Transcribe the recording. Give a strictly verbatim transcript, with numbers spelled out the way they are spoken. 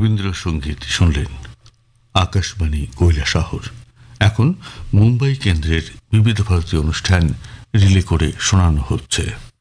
রবীন্দ্রসঙ্গীত শুনলেন। আকাশবাণী কৈলাসহর। এখন মুম্বাই কেন্দ্রের বিবিধ ভারতী অনুষ্ঠান রিলে করে শোনানো হচ্ছে।